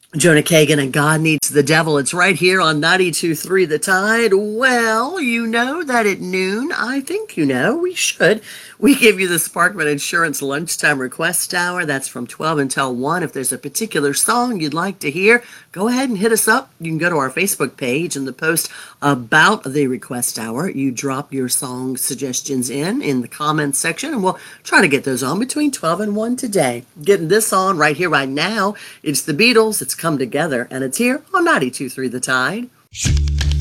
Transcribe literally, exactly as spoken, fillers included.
Jonah Kagan and God Needs the Devil. It's right here on ninety-two point three The Tide. Well, you know that at noon, I think you know, we should. We give you the Sparkman Insurance Lunchtime Request Hour. That's from twelve until one. If there's a particular song you'd like to hear, go ahead and hit us up. You can go to our Facebook page and the post about the request hour. You drop your song suggestions in in the comments section, and we'll try to get those on between twelve and one today. Getting this on right here, right now. It's the Beatles. It's Come Together, and it's here on ninety-two point three The Tide.